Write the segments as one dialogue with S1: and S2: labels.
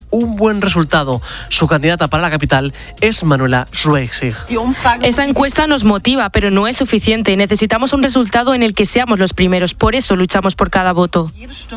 S1: un buen resultado. Su candidata para la capital es Manuela Schwesig.
S2: Esa encuesta nos motiva, pero no es suficiente. Necesitamos un resultado en el que seamos los primeros. Por eso luchamos por cada voto.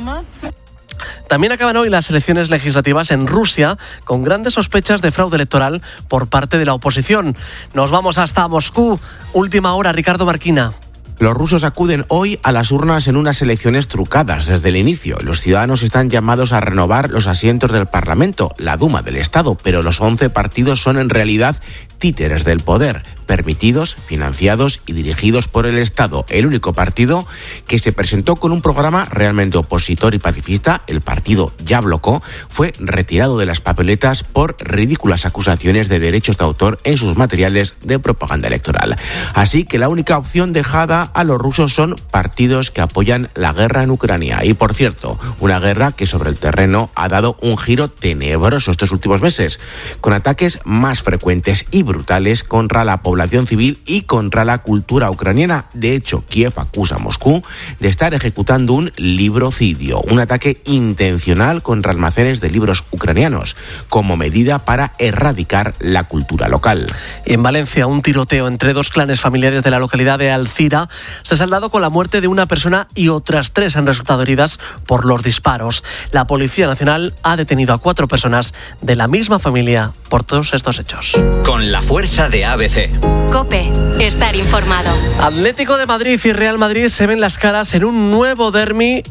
S1: También acaban hoy las elecciones legislativas en Rusia, con grandes sospechas de fraude electoral por parte de la oposición. Nos vamos hasta Moscú. Última hora, Ricardo Marquina.
S3: Los rusos acuden hoy a las urnas en unas elecciones trucadas desde el inicio. Los ciudadanos están llamados a renovar los asientos del Parlamento, la Duma del Estado, pero los 11 partidos son en realidad títeres del poder, permitidos, financiados y dirigidos por el Estado. El único partido que se presentó con un programa realmente opositor y pacifista, el partido Yabloko, fue retirado de las papeletas por ridículas acusaciones de derechos de autor en sus materiales de propaganda electoral. Así que la única opción dejada a los rusos son partidos que apoyan la guerra en Ucrania. Y por cierto, una guerra que sobre el terreno ha dado un giro tenebroso estos últimos meses, con ataques más frecuentes y brutales contra la población civil y contra la cultura ucraniana. De hecho, Kiev acusa a Moscú de estar ejecutando un librocidio, un ataque intencional contra almacenes de libros ucranianos, como medida para erradicar la cultura local.
S1: Y en Valencia, un tiroteo entre dos clanes familiares de la localidad de Alcira se ha saldado con la muerte de una persona y otras 3 han resultado heridas por los disparos. La Policía Nacional ha detenido a 4 personas de la misma familia por todos estos hechos.
S4: Con la fuerza de ABC.
S5: COPE. Estar informado.
S1: Atlético de Madrid y Real Madrid se ven las caras en un nuevo derbi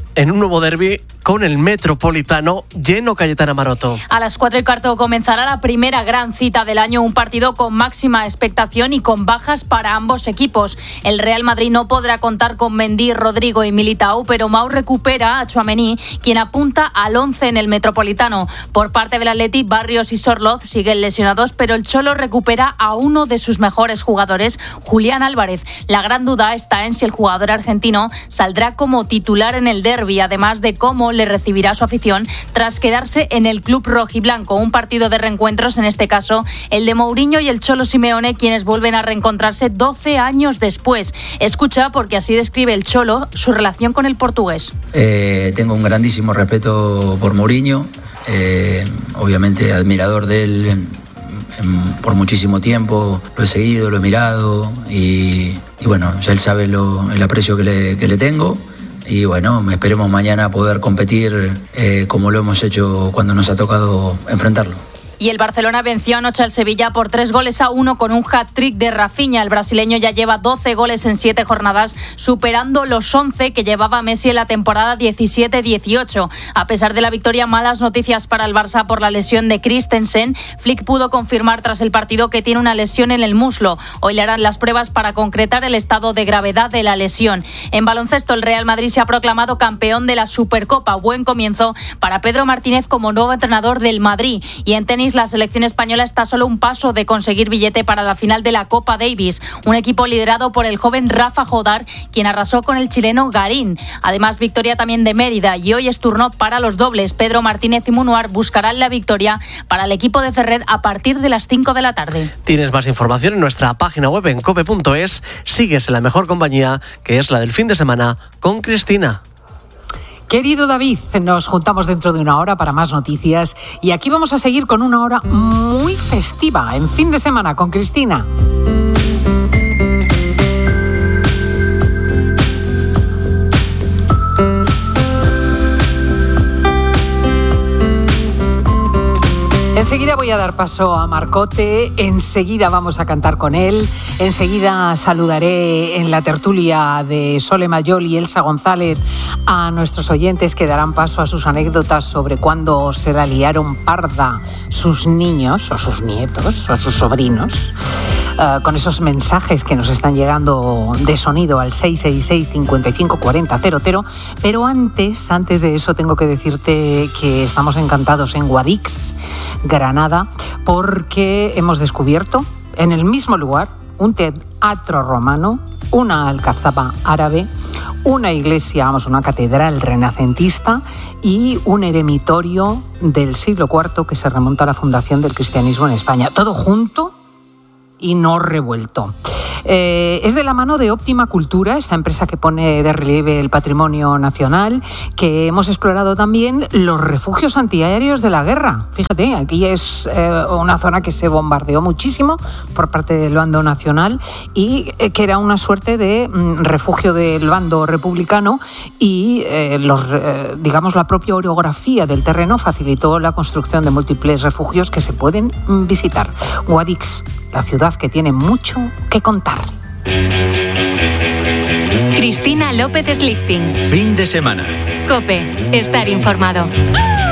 S1: con el Metropolitano lleno. Cayetana Maroto.
S6: A las 4:15 comenzará la primera gran cita del año, un partido con máxima expectación y con bajas para ambos equipos. El Real Madrid no podrá contar con Mendy, Rodrigo y Militao, pero Mau recupera a Tchouaméni, quien apunta al 11 en el Metropolitano. Por parte del Atleti, Barrios y Sorloz siguen lesionados, pero el Cholo recupera a uno de sus mejores jugadores, Julián Álvarez. La gran duda está en si el jugador argentino saldrá como titular en el derbi, además de cómo le recibirá su afición tras quedarse en el club rojiblanco. Un partido de reencuentros, en este caso el de Mourinho y el Cholo Simeone, quienes vuelven a reencontrarse 12 años después. Escucha, porque así describe el Cholo su relación con el portugués.
S7: Tengo un grandísimo respeto por Mourinho, obviamente admirador de él por muchísimo tiempo, lo he seguido, lo he mirado y bueno, ya él sabe el aprecio que le tengo. Y bueno, esperemos mañana poder competir como lo hemos hecho cuando nos ha tocado enfrentarlo.
S6: Y el Barcelona venció anoche al Sevilla por 3-1 con un hat-trick de Rafinha. El brasileño ya lleva 12 goles en 7 jornadas, superando los 11 que llevaba Messi en la temporada 17-18. A pesar de la victoria, malas noticias para el Barça por la lesión de Christensen. Flick pudo confirmar tras el partido que tiene una lesión en el muslo. Hoy le harán las pruebas para concretar el estado de gravedad de la lesión. En baloncesto, el Real Madrid se ha proclamado campeón de la Supercopa. Buen comienzo para Pedro Martínez como nuevo entrenador del Madrid. Y en tenis, la selección española está solo un paso de conseguir billete para la final de la Copa Davis, un equipo liderado por el joven Rafa Jodar, quien arrasó con el chileno Garín. Además, victoria también de Mérida, y hoy es turno para los dobles. Pedro Martínez y Munuar buscarán la victoria para el equipo de Ferrer a partir de las 5 de la tarde.
S1: Tienes más información en nuestra página web en cope.es. Sigues en la mejor compañía, que es la del fin de semana, con Cristina.
S8: Querido David, nos juntamos dentro de una hora para más noticias y aquí vamos a seguir con una hora muy festiva en fin de semana con Cristina. Enseguida voy a dar paso a Marcote, enseguida vamos a cantar con él, enseguida saludaré en la tertulia de Sole Mayol y Elsa González a nuestros oyentes que darán paso a sus anécdotas sobre cuándo se la liaron parda sus niños o sus nietos o sus sobrinos, con esos mensajes que nos están llegando de sonido al 666 55 40 00. Pero antes de eso tengo que decirte que estamos encantados en Guadix, Granada, porque hemos descubierto en el mismo lugar un teatro romano, una alcazaba árabe, una iglesia, una catedral renacentista y un eremitorio del siglo IV que se remonta a la fundación del cristianismo en España. Todo junto y no revuelto. Es de la mano de Óptima Cultura, esta empresa que pone de relieve el patrimonio nacional, que hemos explorado también los refugios antiaéreos de la guerra. Fíjate, aquí es una zona que se bombardeó muchísimo por parte del bando nacional y que era una suerte de refugio del bando republicano y la propia orografía del terreno facilitó la construcción de múltiples refugios que se pueden visitar. Guadix, la ciudad que tiene mucho que contar.
S5: Cristina López Slichting.
S4: Fin de semana.
S5: COPE. Estar informado.